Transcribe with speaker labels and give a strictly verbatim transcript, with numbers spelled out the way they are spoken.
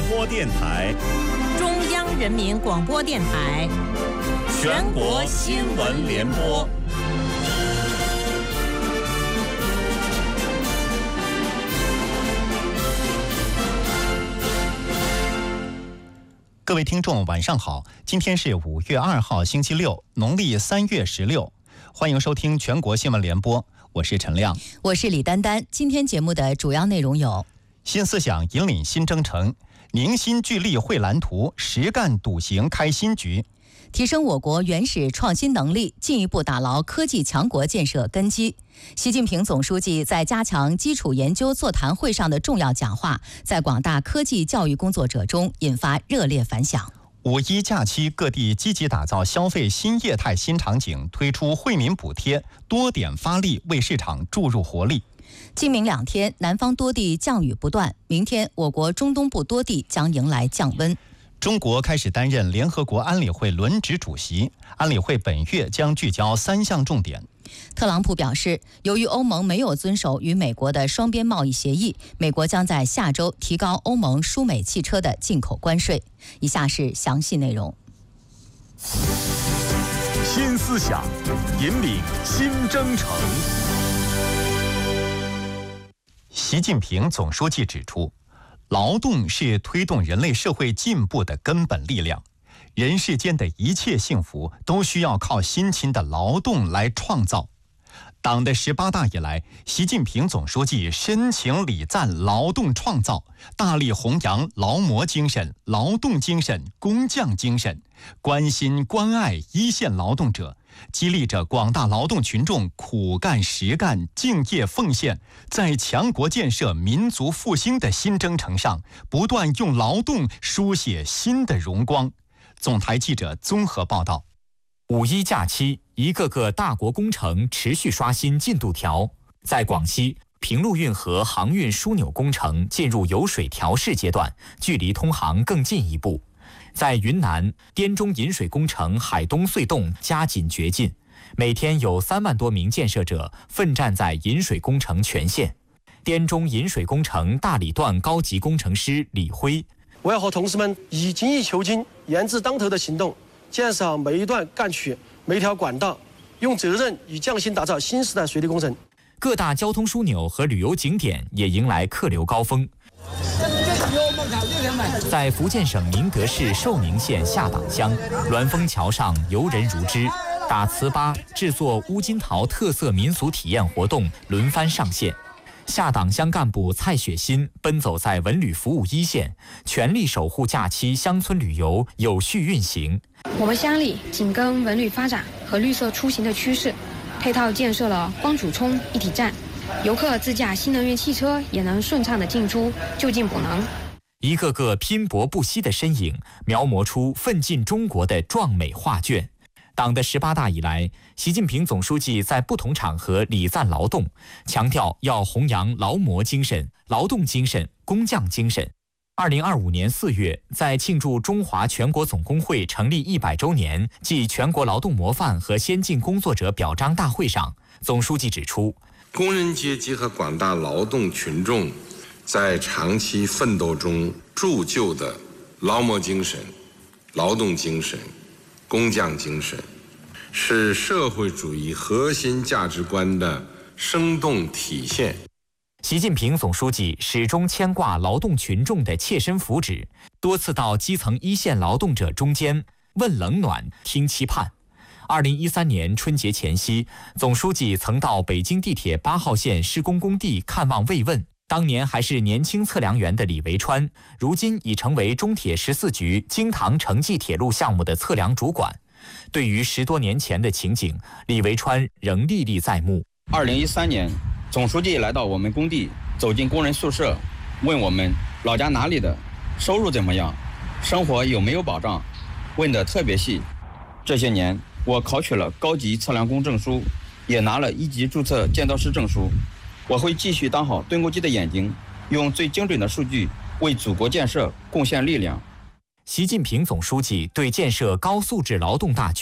Speaker 1: 播电台、
Speaker 2: 中央人民广播电台、
Speaker 1: 全国新闻联播。
Speaker 3: 各位听众，晚上好！今天是五月二号，星期六，农历三月十六。欢迎收听全国新闻联播，我是陈亮，
Speaker 4: 我是李丹丹。今天节目的主要内容有：
Speaker 3: 新思想引领新征程，凝心聚力绘蓝图，实干笃行开新局；
Speaker 4: 提升我国原始创新能力，进一步打牢科技强国建设根基。习近平总书记在加强基础研究座谈会上的重要讲话，在广大科技教育工作者中引发热烈反响。
Speaker 3: 五一假期，各地积极打造消费新业态新场景，推出惠民补贴，多点发力，为市场注入活力。
Speaker 4: 今明两天，南方多地降雨不断，明天我国中东部多地将迎来降温。
Speaker 3: 中国开始担任联合国安理会轮值主席，安理会本月将聚焦三项重点。
Speaker 4: 特朗普表示，由于欧盟没有遵守与美国的双边贸易协议，美国将在下周提高欧盟输美汽车的进口关税。以下是详细内容。
Speaker 1: 新思想引领新征程。
Speaker 3: 习近平总书记指出，劳动是推动人类社会进步的根本力量，人世间的一切幸福都需要靠辛勤的劳动来创造。党的十八大以来，习近平总书记深情礼赞劳动创造，大力弘扬劳模精神、劳动精神、工匠精神，关心关爱一线劳动者，激励着广大劳动群众苦干实干、敬业奉献，在强国建设、民族复兴的新征程上，不断用劳动书写新的荣光。总台记者综合报道。
Speaker 5: 五一假期，一个个大国工程持续刷新进度条。在广西，平陆运河航运枢纽工程进入油水调试阶段，距离通航更进一步。在云南，滇中引水工程海东隧洞加紧掘进，每天有三万多名建设者奋战在引水工程全线。滇中引水工程大理段高级工程师李辉，
Speaker 6: 我要和同事们以精益求精、严字当头的行动，建设好每一段干渠、每一条管道，用责任与匠心打造新时代水利工程。
Speaker 5: 各大交通枢纽和旅游景点也迎来客流高峰。在福建省宁德市寿宁县下党乡，鸾峰桥上游人如织，打糍粑、制作乌金桃特色民俗体验活动轮番上线。下党乡干部蔡雪新奔走在文旅服务一线，全力守护假期乡村旅游有序运行。
Speaker 7: 我们乡里紧跟文旅发展和绿色出行的趋势，配套建设了光储充一体站，游客自驾新能源汽车也能顺畅的进出，就近补能。
Speaker 5: 一个个拼搏不息的身影，描摹出奋进中国的壮美画卷。党的十八大以来，习近平总书记在不同场合礼赞劳动，强调要弘扬劳模精神、劳动精神、工匠精神。二零二五年四月，在庆祝中华全国总工会成立一百周年暨全国劳动模范和先进工作者表彰大会上，总书记指出，
Speaker 8: 工人阶级和广大劳动群众在长期奋斗中铸就的劳模精神、劳动精神、工匠精神，是社会主义核心价值观的生动体现。
Speaker 5: 习近平总书记始终牵挂劳动群众的切身福祉，多次到基层一线劳动者中间问冷暖、听期盼。二零一三年春节前夕，总书记曾到北京地铁八号线施工工地看望慰问。当年还是年轻测量员的李维川，如今已成为中铁十四局京唐城际铁路项目的测量主管。对于十多年前的情景，李维川仍历历在目。
Speaker 9: 二零一三年，总书记来到我们工地，走进工人宿舍，问我们老家哪里的，收入怎么样，生活有没有保障，问得特别细。这些年，我考取了高级测量工证书，也拿了一级注册建造师证书。我会继续当好蹲沟机的眼睛，用最精准的数据为祖国建设贡献力量。
Speaker 5: 习近平总书记对建设高素质劳动大局